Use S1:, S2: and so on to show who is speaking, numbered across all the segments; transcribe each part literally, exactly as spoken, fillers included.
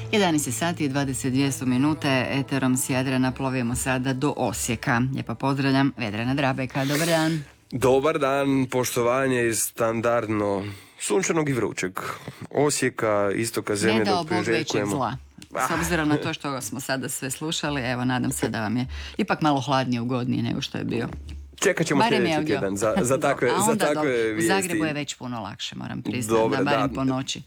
S1: jedanaest sati i dvadeset dvije su minute, eterom s Jadrana plovimo sada do Osijeka. Lijepo pozdravljam Vedrana Drabeka, dobar dan.
S2: Dobar dan, poštovanje iz standardno sunčanog i vrućeg Osijeka, istoka zemlje, dok priželjkujemo.
S1: Zla. S obzirom na to što smo sada sve slušali, evo, nadam se da vam je ipak malo hladnije, ugodnije nego što je bio.
S2: Čekat ćemo sljedeći tjedan za, za takve, za takve vijesti.
S1: U Zagrebu je već puno lakše, moram priznati, da barem po noći.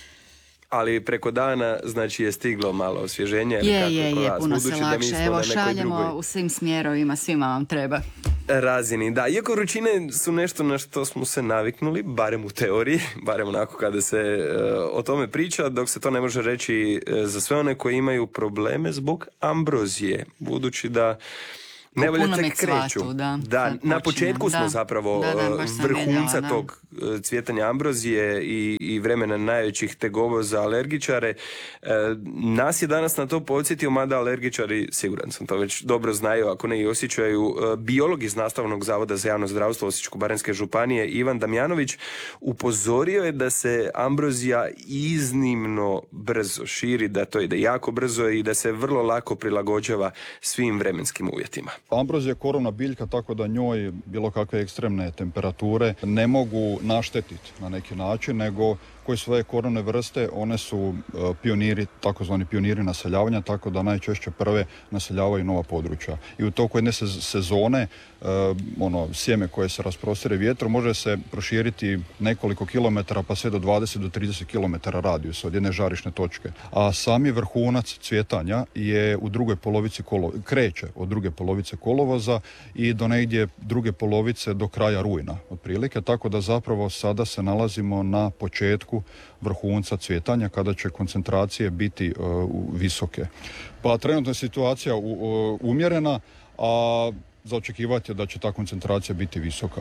S2: Ali preko dana, znači, je stiglo malo osvježenje.
S1: Je, je, je, puno se lakše. Evo, šaljemo drugoj... u svim smjerovima, svima vam treba.
S2: Razini, da. Iako vrućine su nešto na što smo se naviknuli, barem u teoriji, barem onako kada se uh, o tome priča, dok se to ne može reći uh, za sve one koji imaju probleme zbog ambrozije, budući da nevolje tek kreću.
S1: Cvatu, da,
S2: da, na početku
S1: da,
S2: smo zapravo
S1: da, da,
S2: vrhunca
S1: vidjela,
S2: tog cvjetanja ambrozije i, i vremena najvećih tegoba za alergičare. E, nas je danas na to podsjetio, mada alergičari, siguran sam to već dobro znaju, ako ne i osjećaju, e, biolog iz Nastavnog zavoda za javno zdravstvo Osječko-baranjske županije Ivan Damjanović upozorio je da se ambrozija iznimno brzo širi, da to ide jako brzo i da se vrlo lako prilagođava svim vremenskim uvjetima.
S3: Ambrozija je korovna biljka, tako da njoj bilo kakve ekstremne temperature ne mogu naštetiti na neki način, nego koje svoje korovne vrste, one su uh, pioniri, takozvani pioniri naseljavanja, tako da najčešće prve naseljavaju nova područja. I u toku jedne sezone uh, ono sjeme koje se rasprostire vjetrom može se proširiti nekoliko kilometara pa sve do dvadeset do trideset kilometara radijus od jedne žarišne točke. A sami vrhunac cvjetanja je u drugoj polovici kolo, kreće od druge polovice kolovoza i do negdje druge polovice do kraja rujna otprilike, tako da zapravo sada se nalazimo na početku vrhunca cvjetanja kada će koncentracije biti uh, visoke. Pa trenutno je situacija uh, umjerena, a za očekivati je da će ta koncentracija biti visoka.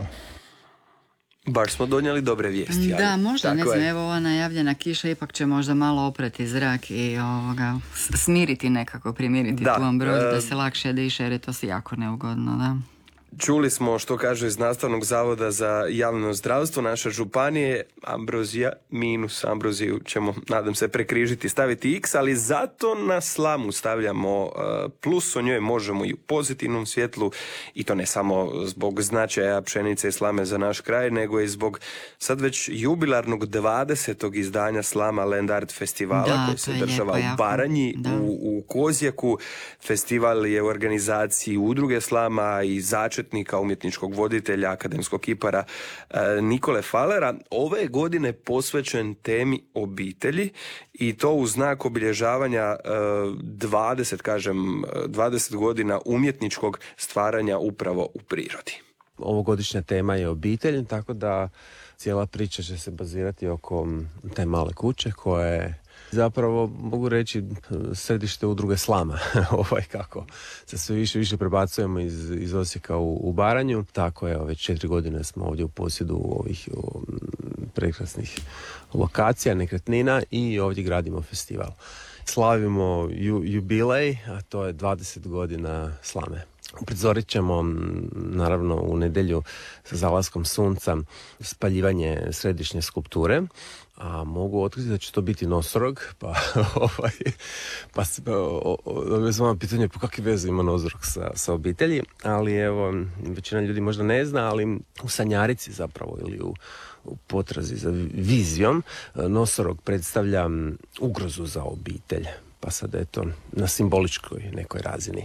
S2: Baš smo donijeli dobre vijesti.
S1: Da,
S2: ali,
S1: možda, ne znam, je. Evo ova najavljena kiša ipak će možda malo oprati zrak i ovoga, smiriti nekako, primiriti da, tu ambroziju, uh, da se lakše diše, jer je to si jako neugodno, da.
S2: Čuli smo što kaže iz Nastavnog zavoda za javno zdravstvo naše županije, ambrozija minus ambroziju ćemo, nadam se, prekrižiti, staviti x, ali zato na slamu stavljamo uh, plus, o njoj možemo i u pozitivnom svjetlu, i to ne samo zbog značaja pšenice i slame za naš kraj, nego i zbog sad već jubilarnog dvadesetog izdanja Slama Land Art festivala,
S1: da,
S2: koji se dešava u Baranji, u, u Kozjaku. Festival je u organizaciji Udruge Slama i začetnika umjetničkog voditelja, akademskog kipara Nikole Falera. Ove godine posvećen temi obitelji, i to u znak obilježavanja dvadeset, kažem, dvadeset godina umjetničkog stvaranja upravo u prirodi.
S4: Ovogodišnja tema je obitelj, tako da cijela priča će se bazirati oko te male kuće koja je zapravo, mogu reći, središte udruge Slama, ovaj kako se sve više više prebacujemo iz, iz Osijeka u, u Baranju. Tako je, već četiri godine smo ovdje u posjedu ovih o, prekrasnih lokacija, nekretnina, i ovdje gradimo festival. Slavimo ju, jubilej, a to je dvadeset godina Slame. Uprizorit ćemo, naravno, u nedjelju sa zalaskom sunca spaljivanje središnje skulpture, a mogu otkriti da će to biti nosorog, pa ovaj, pa dobio sam vam pitanje po kakve veze ima nosorog sa, sa obitelji, ali evo, većina ljudi možda ne zna, ali u sanjarici zapravo, ili u, u potrazi za vizijom, nosorog predstavlja ugrozu za obitelj, pa sad eto, na simboličkoj nekoj razini.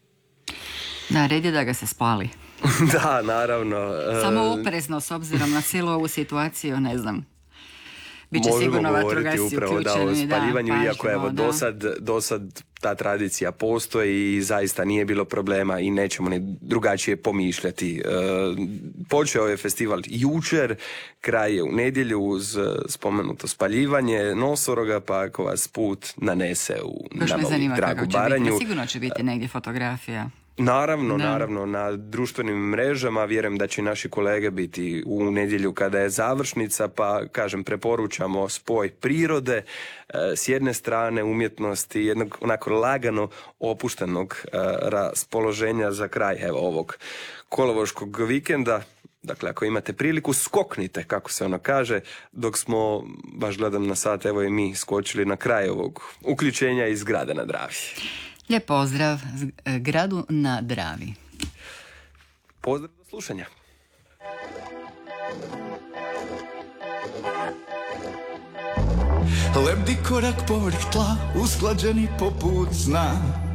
S1: Da, red je da ga se spali.
S2: Da, naravno.
S1: Samo oprezno, s obzirom na cijelu ovu situaciju, ne znam. Biće
S2: možemo
S1: sigurno
S2: govoriti upravo da o spaljivanju,
S1: da,
S2: iako evo
S1: da.
S2: dosad, dosad ta tradicija postoji i zaista nije bilo problema i nećemo ni drugačije pomišljati. E, počeo je festival jučer, kraj je u nedjelju uz spomenuto spaljivanje nosoroga, pa ako vas put nanese u nama u dragu Baranju.
S1: Biti. Sigurno će biti negdje fotografija.
S2: Naravno,
S1: da.
S2: naravno, na društvenim mrežama, vjerujem da će naši kolege biti u nedjelju kada je završnica, pa kažem, preporučamo spoj prirode e, s jedne strane, umjetnosti, jednog onako lagano opuštenog e, raspoloženja za kraj evo ovog kolovoškog vikenda. Dakle, ako imate priliku, skoknite, kako se ono kaže, dok smo, baš gledam na sat, evo i mi skočili na kraj ovog uključenja iz Grada na Dravi.
S1: Lijep pozdrav Gradu na Dravi.
S2: Pozdrav do slušanja.
S5: Lebdi korak povrh tla, usklađeni poput sna.